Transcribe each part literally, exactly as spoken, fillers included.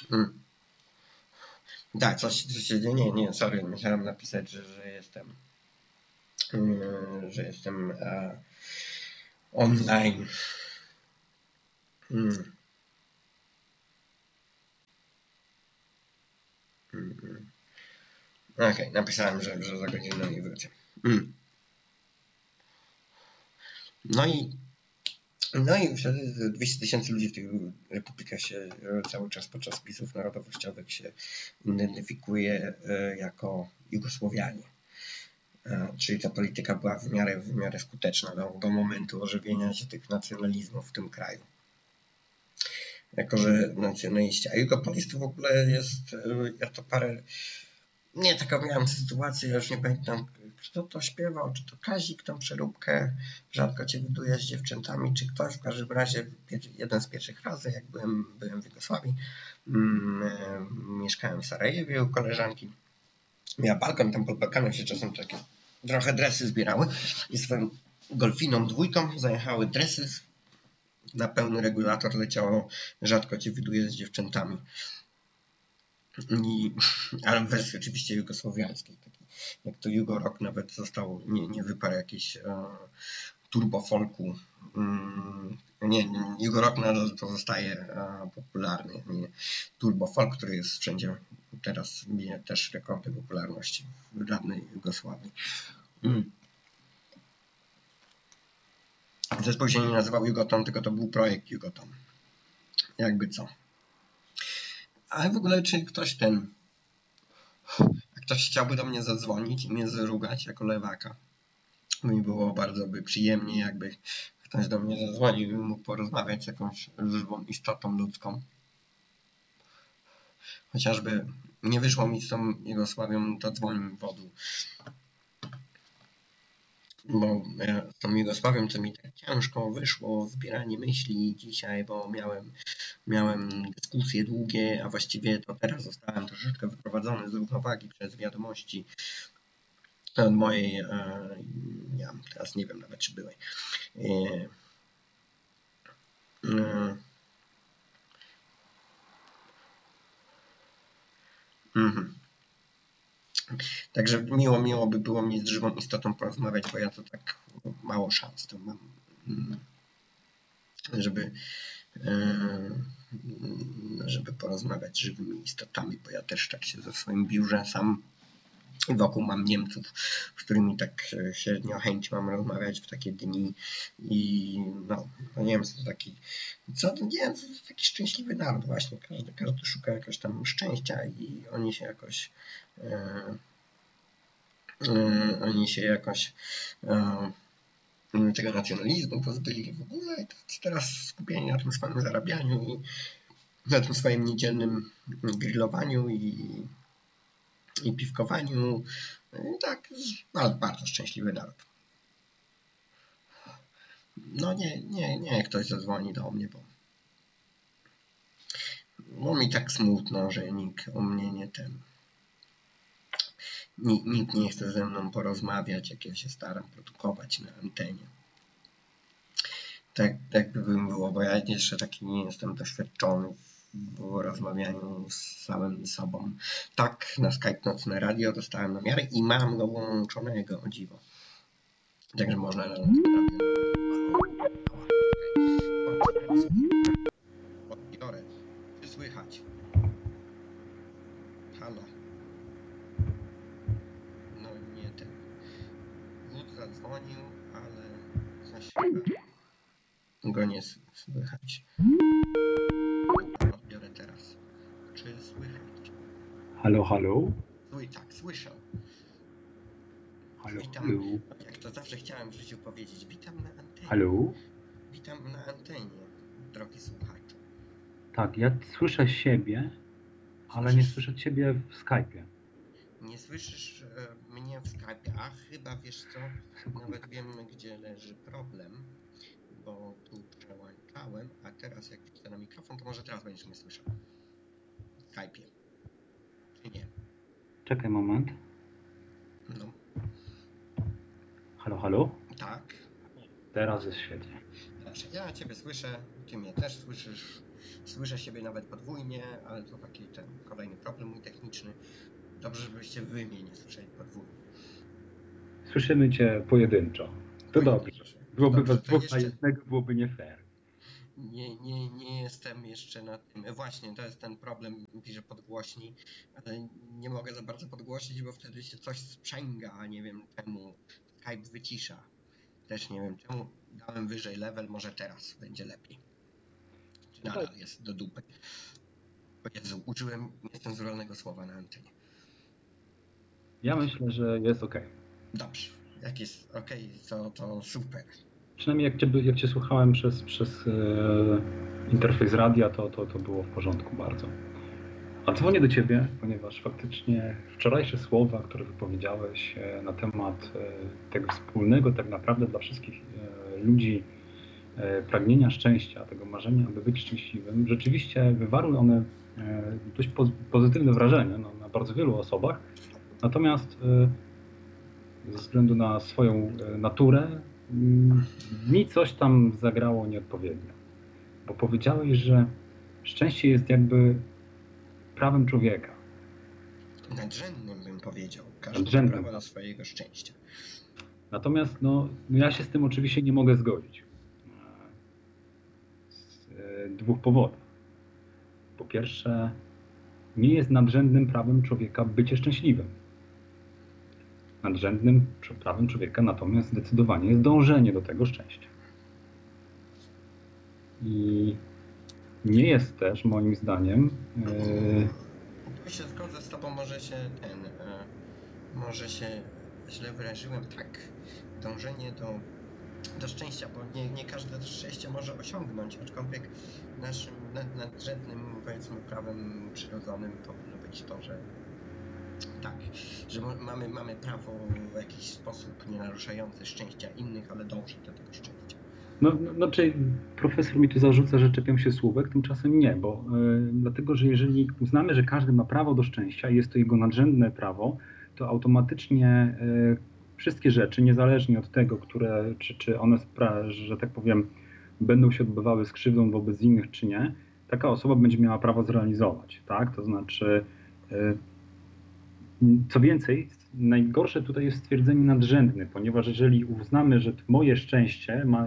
Mm. Tak, coś, coś się dzieje. Nie, nie, sorry, musiałem napisać, że, że jestem, yy, że jestem e, online. Mm. Mm. Okej, okay, napisałem, że, że za godzinę nie wrócę. Mm. No i no i wtedy dwieście tysięcy ludzi w tych republikach się cały czas podczas spisów narodowościowych się identyfikuje jako Jugosłowianie. Czyli ta polityka była w miarę, w miarę skuteczna do, do momentu ożywienia się tych nacjonalizmów w tym kraju. Jako że nacjonaliści, a jugopolistów w ogóle jest, ja to parę, nie, taką miałem sytuację, ja już nie pamiętam, kto to śpiewał, czy to Kazik tą przeróbkę Rzadko cię widuję z dziewczętami, czy ktoś, w każdym razie jeden z pierwszych razy, jak byłem, byłem w Jugosławii, mm, mieszkałem w Sarajewie u koleżanki, miała balkon, tam pod balkonem się czasem takie trochę dresy zbierały i swoją golfiną dwójką zajechały dresy, na pełny regulator leciało Rzadko cię widuję z dziewczętami. I, ale w wersji oczywiście jugosłowiańskiej. Taki, jak to Jugo Rock nawet został, nie, nie wyparł jakiś e, turbo folku. Mm, nie, nie, Jugo Rock nadal pozostaje e, popularny. Nie, turbo folk, który jest wszędzie teraz, bije też rekordy popularności w dawnej Jugosławii. Mm. Zespół się nie nazywał Jugoton, tylko to był projekt Jugoton. Jakby co. Ale w ogóle czy ktoś ten ktoś chciałby do mnie zadzwonić i mnie zrugać jako lewaka. Mi było bardzo by przyjemnie, jakby ktoś do mnie zadzwonił i mógł porozmawiać z jakąś żywą istotą ludzką. Chociażby nie wyszło mi z tą Jugosławią, to dzwoni mi wodu. Bo z tą Jugosławią, co mi tak ciężko wyszło zbieranie myśli dzisiaj, bo miałem, miałem dyskusje długie, a właściwie to teraz zostałem troszeczkę wyprowadzony z równowagi przez wiadomości od mojej, ja teraz nie wiem nawet czy byłej, mhm. Także miło, miło by było mi z żywą istotą porozmawiać, bo ja to tak mało szans to mam, żeby, żeby porozmawiać z żywymi istotami, bo ja też tak się ze swoim biurze sam wokół mam Niemców, z którymi tak średnio chęć mam rozmawiać w takie dni i no, no Niemcy to taki, co to Niemcy to taki szczęśliwy naród właśnie, każdy, każdy szuka jakoś tam szczęścia i oni się jakoś e, e, oni się jakoś e, tego nacjonalizmu pozbyli w ogóle i teraz skupieni na tym swoim zarabianiu i na tym swoim niedzielnym grillowaniu i i piwkowaniu. Tak, bardzo, bardzo szczęśliwy naród. No nie, nie, nie, ktoś zadzwoni do mnie, bo, bo mi tak smutno, że nikt o mnie nie ten, nikt, nikt nie chce ze mną porozmawiać, jak ja się staram produkować na antenie. Tak, tak by było, bo ja jeszcze taki nie jestem doświadczony w rozmawianiu z samym sobą. Tak, na Skype Nocne Radio dostałem namiary i mam go włączonego, o dziwo. Także można na Nocne Radio. Odbiorę. Czy słychać? Halo. No nie ten. Wód zadzwonił, ale coś go nie słychać. Odbiorę teraz. Czy słychać? Halo, halo? Sły, tak, słyszę. Halo, Witam, halo? jak to zawsze chciałem w życiu powiedzieć. Witam na antenie. Halo? Witam na antenie, drogi słuchaczu. Tak, ja słyszę siebie, ale nie słyszę ciebie w Skype'ie. Nie słyszysz e, mnie w Skype'ie, a chyba wiesz co, nawet wiem gdzie leży problem, bo tu przełączałem, a teraz jak wrzucę na mikrofon, to może teraz będziesz mnie słyszał w Skype'ie, czy nie? Czekaj moment. No. Halo, halo? Tak. Teraz jest świetnie. Ja ciebie słyszę, ty mnie też słyszysz. Słyszę siebie nawet podwójnie, ale to taki ten kolejny problem mój techniczny. Dobrze, żebyście wy mnie nie słyszeli podwójnie. Słyszymy cię pojedynczo. To dobrze. Proszę. Byłoby Dobrze, was to dwóch jeszcze- na jednego, byłoby nie fair. Nie, nie, nie jestem jeszcze na tym. E, Właśnie, to jest ten problem, pisze podgłośni, ale nie mogę za bardzo podgłosić, bo wtedy się coś sprzęga, a nie wiem czemu Skype wycisza. Też nie wiem czemu. Dałem wyżej level, może teraz będzie lepiej. Czy nadal jest do dupy. O Jezu, użyłem niecenzuralnego słowa na antenie. Ja myślę, że jest ok. Dobrze, jak jest ok, to, to super. Przynajmniej jak cię, jak cię słuchałem przez, przez e, interfejs radia, to, to, to było w porządku bardzo. A dzwonię do ciebie, ponieważ faktycznie wczorajsze słowa, które wypowiedziałeś e, na temat e, tego wspólnego tak naprawdę dla wszystkich e, ludzi e, pragnienia szczęścia, tego marzenia, aby być szczęśliwym, rzeczywiście wywarły one e, dość po, pozytywne wrażenie no, na bardzo wielu osobach. Natomiast e, ze względu na swoją e, naturę m, mi coś tam zagrało nieodpowiednio. Bo powiedziałeś, że szczęście jest jakby prawem człowieka. Nadrzędnym bym powiedział. Każdy ma Nadrzędnym. prawo do swojego szczęścia. Natomiast no, no ja się z tym oczywiście nie mogę zgodzić. Z e, dwóch powodów. Po pierwsze, nie jest nadrzędnym prawem człowieka bycie szczęśliwym. Nadrzędnym prawem człowieka natomiast zdecydowanie jest dążenie do tego szczęścia. I nie jest też moim zdaniem e, Tu się zgodzę z tobą, może się ten, e, może się źle wyraziłem, tak, dążenie do, do szczęścia, bo nie, nie każde to szczęście może osiągnąć, aczkolwiek naszym nad, nadrzędnym, powiedzmy, prawem przyrodzonym powinno być to, że tak, że mo- mamy, mamy prawo w jakiś sposób nie naruszający szczęścia innych, ale dążyć do tego szczęścia. No, no, znaczy profesor mi tu zarzuca, że czepiam się słówek, tymczasem nie, bo y, dlatego, że jeżeli uznamy, że każdy ma prawo do szczęścia i jest to jego nadrzędne prawo, to automatycznie y, wszystkie rzeczy, niezależnie od tego, które, czy, czy one, spra- że tak powiem, będą się odbywały z krzywdą wobec innych, czy nie, taka osoba będzie miała prawo zrealizować, tak? To znaczy, y, co więcej, najgorsze tutaj jest stwierdzenie nadrzędny, ponieważ jeżeli uznamy, że moje szczęście ma,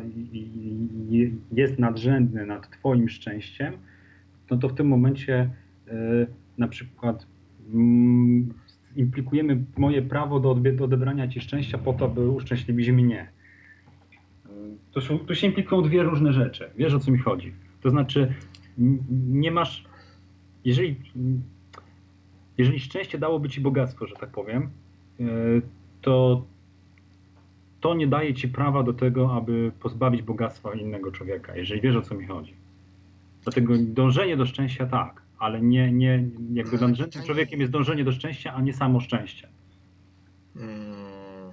jest nadrzędne nad twoim szczęściem, no to w tym momencie e, na przykład mm, implikujemy moje prawo do, odbie- do odebrania ci szczęścia po to, by uszczęśliwić mnie. To są, tu się implikują dwie różne rzeczy. Wiesz, o co mi chodzi? To znaczy n- nie masz, jeżeli Jeżeli szczęście dałoby ci bogactwo, że tak powiem, to to nie daje ci prawa do tego, aby pozbawić bogactwa innego człowieka, jeżeli wiesz, o co mi chodzi. Dlatego dążenie do szczęścia tak, ale nie, nie jakby Ale nadrzędnym pytanie- człowiekiem jest dążenie do szczęścia, a nie samo szczęście. Hmm.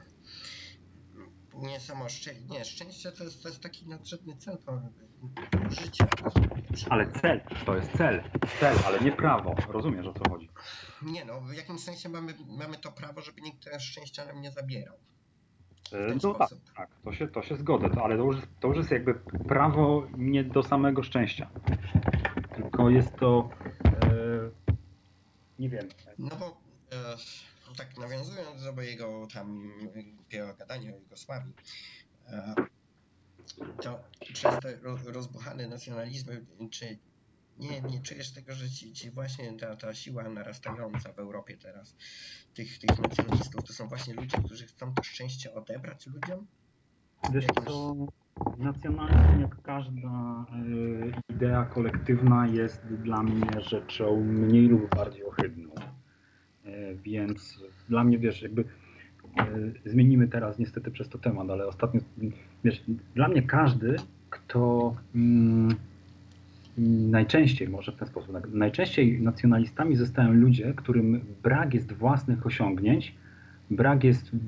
Nie samo szczęście, nie, szczęście to jest, to jest taki nadrzędny cel to życia. Ale cel, to jest cel. Cel, ale nie prawo. Rozumiesz, o co chodzi? Nie no, w jakimś sensie mamy, mamy to prawo, żeby nikt tego szczęścia nam nie zabierał. E, ten No tak, sposób. tak, to się, to się zgodzę, to, ale to już, to już jest jakby prawo nie do samego szczęścia. Tylko jest to, e, nie wiem, No bo e, tak nawiązując do mojego tam głupiego gadania o Jugosławii, e, to przez te ro, rozbuchane nacjonalizmy, czy nie, nie czujesz tego, że ci, ci właśnie ta, ta siła narastająca w Europie teraz, tych, tych nacjonalistów, to są właśnie ludzie, którzy chcą to szczęście odebrać ludziom? wiesz co, nacjonalizm jak każda e, idea kolektywna jest dla mnie rzeczą mniej lub bardziej ohydną. E, więc dla mnie, wiesz, jakby e, zmienimy teraz niestety przez to temat, ale ostatnio, wiesz, dla mnie każdy, kto mm, najczęściej, może w ten sposób, najczęściej nacjonalistami zostają ludzie, którym brak jest własnych osiągnięć, brak jest e,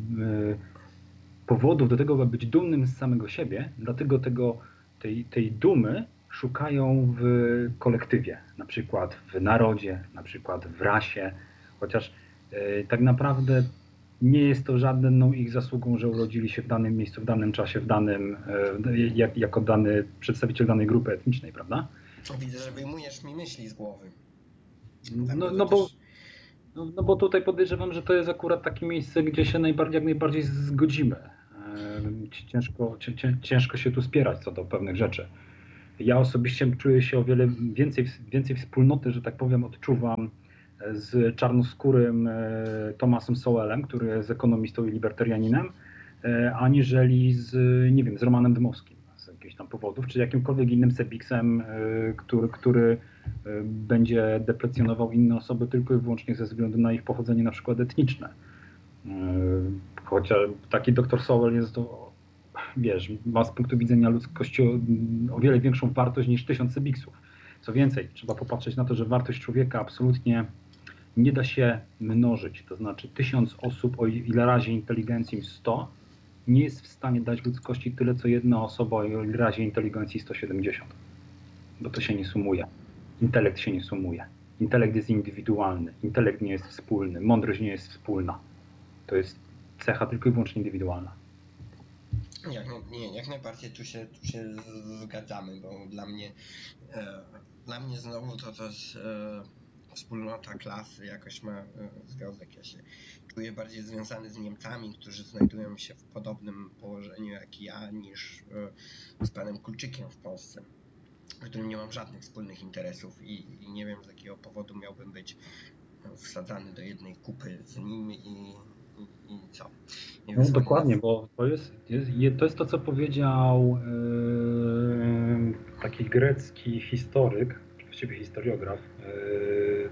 powodów do tego, aby być dumnym z samego siebie, dlatego tego, tej, tej dumy szukają w kolektywie, na przykład w narodzie, na przykład w rasie, chociaż e, tak naprawdę nie jest to żadną ich zasługą, że urodzili się w danym miejscu, w danym czasie, w danym, e, jak, jako dany przedstawiciel danej grupy etnicznej, prawda? Widzę, że wyjmujesz mi myśli z głowy. Tak, no, no, bo, no, no bo tutaj podejrzewam, że to jest akurat takie miejsce, gdzie się najbardziej, jak najbardziej zgodzimy. Ciężko, ciężko się tu spierać co do pewnych rzeczy. Ja osobiście czuję się o wiele więcej, więcej wspólnoty, że tak powiem, odczuwam z czarnoskórym Thomasem Sowellem, który jest ekonomistą i libertarianinem, aniżeli z, nie wiem, z Romanem Dmowskim z jakichś tam powodów, czy jakimkolwiek innym Sebiksem, który, który będzie deprecjonował inne osoby tylko i wyłącznie ze względu na ich pochodzenie na przykład etniczne. Chociaż taki doktor Sowell jest to, wiesz, ma z punktu widzenia ludzkości o, o wiele większą wartość niż tysiąc Sebiksów. Co więcej, trzeba popatrzeć na to, że wartość człowieka absolutnie nie da się mnożyć. To znaczy tysiąc osób, o ile razie inteligencji sto, nie jest w stanie dać ludzkości tyle, co jedna osoba o ile razie inteligencji sto siedemdziesiąt. Bo to się nie sumuje. Intelekt się nie sumuje. Intelekt jest indywidualny. Intelekt nie jest wspólny. Mądrość nie jest wspólna. To jest cecha tylko i wyłącznie indywidualna. Jak, nie, jak najbardziej tu się, tu się zgadzamy, bo dla mnie e, dla mnie znowu to to jest e, wspólnota klasy jakoś ma e, związek. Ja się czuję bardziej związany z Niemcami, którzy znajdują się w podobnym położeniu jak ja, niż e, z panem Kulczykiem w Polsce, z którym nie mam żadnych wspólnych interesów i, i nie wiem, z jakiego powodu miałbym być wsadzany do jednej kupy z nim i, i, i co. Nie no dokładnie, bo to jest, jest, to jest to, co powiedział yy, taki grecki historyk, właściwie historiograf. Yy,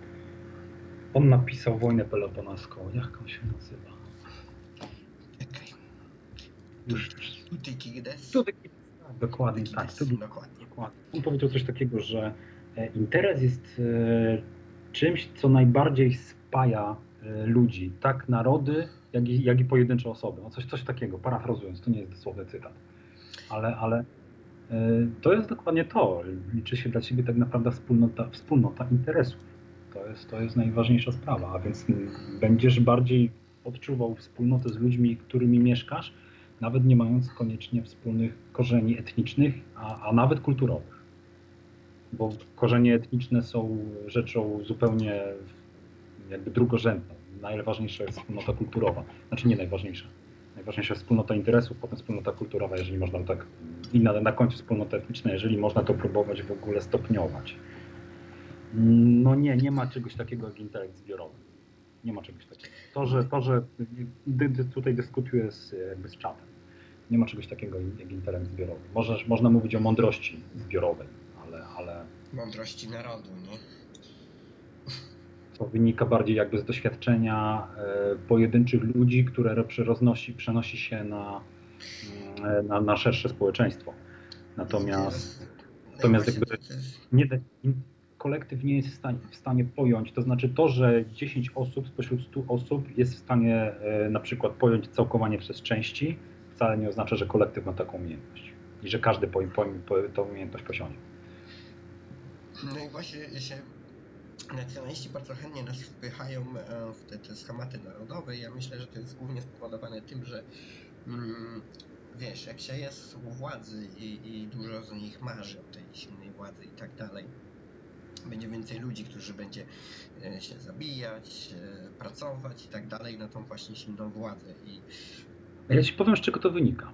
on napisał Wojnę Peloponeską. Jak on się nazywa? Czekaj. Już. Tutykides? Tutykides, tak, dokładnie, tak. Dokładnie. dokładnie. On powiedział coś takiego, że interes jest czymś, co najbardziej spaja ludzi, tak narody, jak i, jak i pojedyncze osoby. No coś, coś takiego, parafrazując, to nie jest dosłowny cytat. Ale, ale to jest dokładnie to. Liczy się dla ciebie tak naprawdę wspólnota, wspólnota interesów. To jest, to jest najważniejsza sprawa, a więc będziesz bardziej odczuwał wspólnotę z ludźmi, którymi mieszkasz, nawet nie mając koniecznie wspólnych korzeni etnicznych, a, a nawet kulturowych. Bo korzenie etniczne są rzeczą zupełnie jakby drugorzędną. Najważniejsza jest wspólnota kulturowa. Znaczy nie najważniejsza. Najważniejsza jest wspólnota interesów, potem wspólnota kulturowa, jeżeli można tak, i na, na końcu wspólnota etniczna, jeżeli można to próbować w ogóle stopniować. No nie, nie ma czegoś takiego jak intelekt zbiorowy. Nie ma czegoś takiego. To, że, to, że dy, dy, tutaj dyskutuję z, jakby z czatem. Nie ma czegoś takiego jak intelekt zbiorowy. Można, można mówić o mądrości zbiorowej, ale, ale... Mądrości narodu, nie? To wynika bardziej jakby z doświadczenia e, pojedynczych ludzi, które roznosi, przenosi się na, e, na, na szersze społeczeństwo. Natomiast, natomiast jakby nie, kolektyw nie jest w stanie, w stanie pojąć, to znaczy to, że dziesięć osób spośród stu osób jest w stanie e, na przykład pojąć całkowanie przez części, wcale nie oznacza, że kolektyw ma taką umiejętność i że każdy po, po, po, tą umiejętność posiądzie. No i właśnie się nacjonaliści bardzo chętnie nas wpychają w te, te schematy narodowe. Ja myślę, że to jest głównie spowodowane tym, że mm, wiesz, jak się jest u władzy i, i dużo z nich marzy o tej silnej władzy i tak dalej, będzie więcej ludzi, którzy będzie się zabijać, pracować i tak dalej na tą właśnie silną władzę. I... Ja ci powiem, z czego to wynika.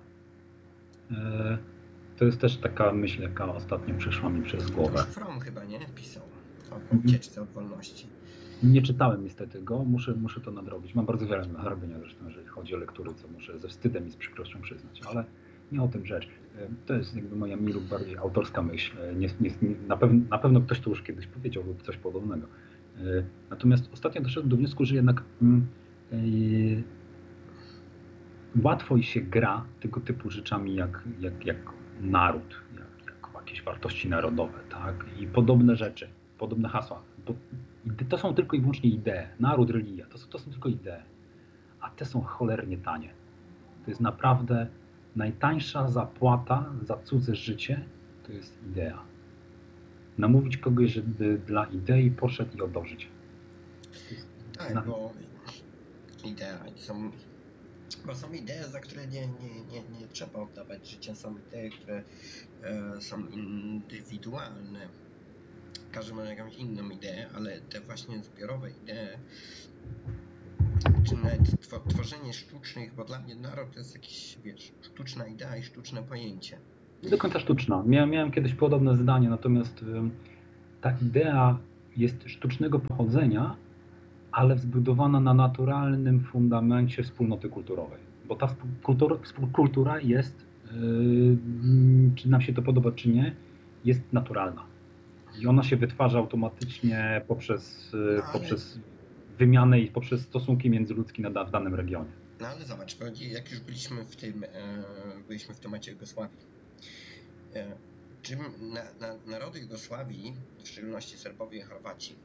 To jest też taka myśl, jaka ostatnio przyszła mi przez głowę. Fromm chyba, nie? Pisał o ucieczce od wolności. Nie czytałem niestety go, muszę, muszę to nadrobić. Mam bardzo wiele na robienia zresztą, jeżeli chodzi o lektury, co muszę ze wstydem i z przykrością przyznać, ale nie o tym rzecz. To jest jakby moja mniej lub bardziej autorska myśl. Nie, nie, na, pewno, na pewno ktoś to już kiedyś powiedział lub coś podobnego. Natomiast ostatnio doszedłem do wniosku, że jednak yy, łatwo się gra tego typu rzeczami jak, jak, jak naród, jak, jak jakieś wartości narodowe, tak? I podobne rzeczy, podobne hasła. Bo to są tylko i wyłącznie idee. Naród, religia, to są, to są tylko idee. A te są cholernie tanie. To jest naprawdę najtańsza zapłata za cudze życie, to jest idea. Namówić kogoś, żeby dla idei poszedł i oddał życie. Tak, na... bo idea są Bo są idee, za które nie, nie, nie, nie trzeba oddawać życia, są idee, które e, są indywidualne. Każdy ma jakąś inną ideę, ale te właśnie zbiorowe idee, czy nawet tworzenie sztucznych, bo dla mnie naród to jest jakiś, wiesz, sztuczna idea i sztuczne pojęcie. Nie do końca sztuczna. Miałem, miałem kiedyś podobne zdanie, natomiast ta idea jest sztucznego pochodzenia, ale zbudowana na naturalnym fundamencie wspólnoty kulturowej. Bo ta współkultura jest, yy, czy nam się to podoba, czy nie, jest naturalna. I ona się wytwarza automatycznie poprzez, no, ale... poprzez wymianę i poprzez stosunki międzyludzkie w danym regionie. No ale zobacz, jak już byliśmy w tym, byliśmy w temacie Jugosławii, czym na, na, narody Jugosławii, w szczególności Serbowie i Chorwaci,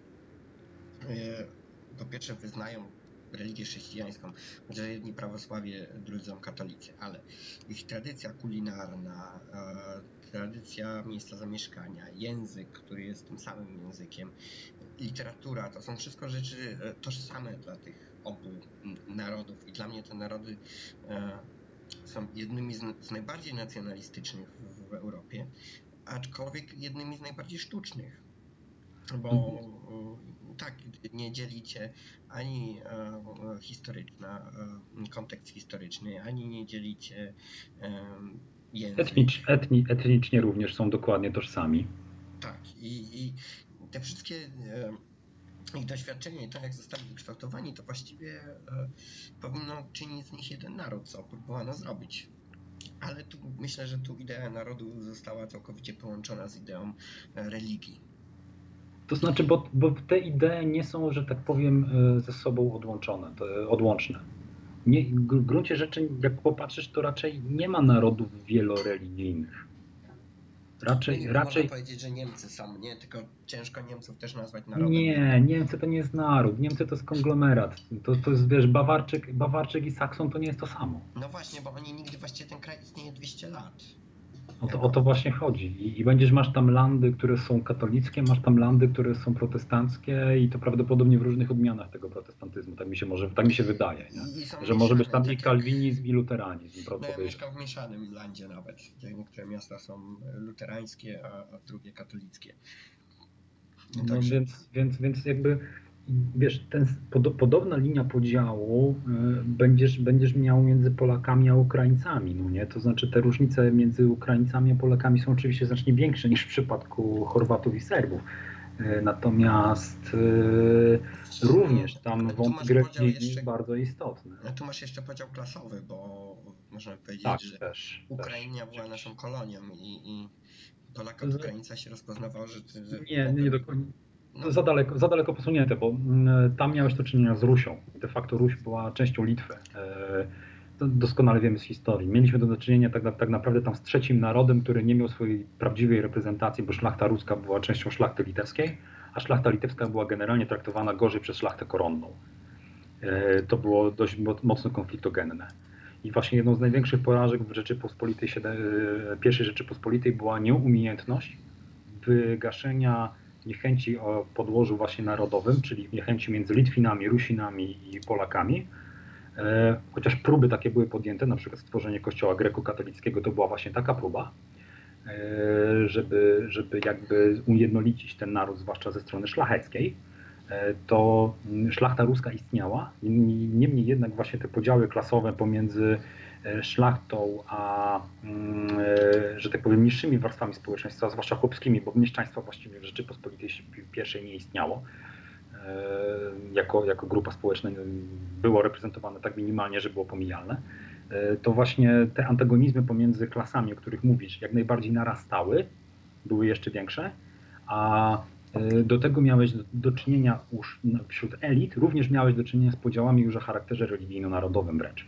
po pierwsze wyznają religię chrześcijańską, że jedni prawosławie, drudzy katolicy, ale ich tradycja kulinarna, tradycja miejsca zamieszkania, język, który jest tym samym językiem, literatura, to są wszystko rzeczy tożsame dla tych obu narodów i dla mnie te narody są jednymi z, z najbardziej nacjonalistycznych w, w Europie, aczkolwiek jednymi z najbardziej sztucznych, bo mhm. tak, nie dzielicie ani e, historyczna, e, kontekst historyczny, ani nie dzielicie e, język. Etnicz, etni, etnicznie również są dokładnie tożsami. Tak, i, i te wszystkie e, ich doświadczenia i to, jak zostali ukształtowani, to właściwie e, powinno czynić z nich jeden naród, co próbowano zrobić. Ale tu myślę, że tu idea narodu została całkowicie połączona z ideą e, religii. To znaczy, bo, bo te idee nie są, że tak powiem, ze sobą odłączone, odłączne. Nie, w gruncie rzeczy, jak popatrzysz, to raczej nie ma narodów wieloreligijnych. Raczej, no, raczej... Można powiedzieć, że Niemcy są, nie? Tylko ciężko Niemców też nazwać narodem. Nie, Niemcy to nie jest naród. Niemcy to jest konglomerat. To, to jest, wiesz, Bawarczyk, Bawarczyk i Sakson to nie jest to samo. No właśnie, bo oni nigdy, właściwie ten kraj istnieje dwieście lat. O to, o to właśnie chodzi. I, I będziesz, masz tam landy, które są katolickie, masz tam landy, które są protestanckie i to prawdopodobnie w różnych odmianach tego protestantyzmu. Tak mi się może, tak mi się wydaje, nie? Że może być tam tak i kalwinizm, jak... i luteranizm. No ja mieszkam w mieszanym landzie nawet, gdzie niektóre miasta są luterańskie, a, a drugie katolickie. No, no także... więc, więc, więc jakby wiesz, ten, pod, podobna linia podziału y, będziesz, będziesz miał między Polakami a Ukraińcami, no nie? To znaczy te różnice między Ukraińcami a Polakami są oczywiście znacznie większe niż w przypadku Chorwatów i Serbów. Y, natomiast y, również tam wątek religijny jest bardzo istotny. No tu masz jeszcze podział klasowy, bo można powiedzieć, tak, że też, Ukraina też. była naszą kolonią i, i Polaka od Ukraińca się rozpoznawał, że... że nie, nie, nie do końca. No. Za, daleko, za daleko posunięte, bo tam miałeś do czynienia z Rusią. De facto Ruś była częścią Litwy. Doskonale wiemy z historii. Mieliśmy do czynienia tak, tak naprawdę tam z trzecim narodem, który nie miał swojej prawdziwej reprezentacji, bo szlachta ruska była częścią szlachty litewskiej, a szlachta litewska była generalnie traktowana gorzej przez szlachtę koronną. To było dość mocno konfliktogenne. I właśnie jedną z największych porażek w Rzeczypospolitej, pierwszej Rzeczypospolitej była nieumiejętność wygaszenia niechęci o podłożu właśnie narodowym, czyli niechęci między Litwinami, Rusinami i Polakami. Chociaż próby takie były podjęte, na przykład stworzenie kościoła grekokatolickiego to była właśnie taka próba, żeby, żeby jakby ujednolicić ten naród, zwłaszcza ze strony szlacheckiej, to szlachta ruska istniała, niemniej jednak właśnie te podziały klasowe pomiędzy szlachtą a, że tak powiem, niższymi warstwami społeczeństwa, zwłaszcza chłopskimi, bo mieszczaństwo właściwie w Rzeczypospolitej pierwszej nie istniało. Jako, jako grupa społeczna było reprezentowane tak minimalnie, że było pomijalne. To właśnie te antagonizmy pomiędzy klasami, o których mówisz, jak najbardziej narastały, były jeszcze większe, a do tego miałeś do, do czynienia już wśród elit, również miałeś do czynienia z podziałami już o charakterze religijno-narodowym wręcz.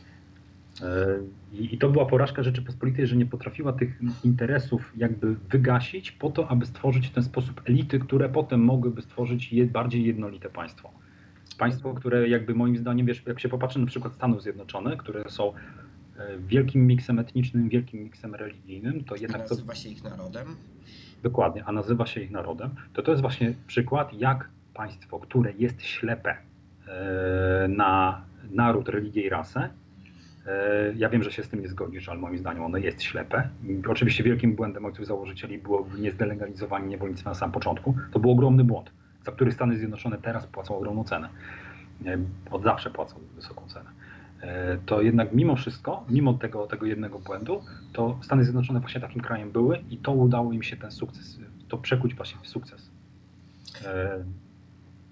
I to była porażka Rzeczypospolitej, że nie potrafiła tych interesów jakby wygasić po to, aby stworzyć w ten sposób elity, które potem mogłyby stworzyć bardziej jednolite państwo. Państwo, które jakby moim zdaniem, wiesz, jak się popatrzy na przykład Stanów Zjednoczonych, które są wielkim miksem etnicznym, wielkim miksem religijnym, to jednak... A nazywa się ich narodem? Dokładnie, a nazywa się ich narodem, to to jest właśnie przykład, jak państwo, które jest ślepe na naród, religię i rasę, Ja wiem, że się z tym nie zgodzisz, ale moim zdaniem ono jest ślepe. Oczywiście wielkim błędem ojców założycieli było niezdelegalizowanie niewolnictwa na samym początku. To był ogromny błąd, za który Stany Zjednoczone teraz płacą ogromną cenę. Od zawsze płacą wysoką cenę. To jednak mimo wszystko, mimo tego, tego jednego błędu, to Stany Zjednoczone właśnie takim krajem były i to udało im się ten sukces, to przekuć właśnie w sukces.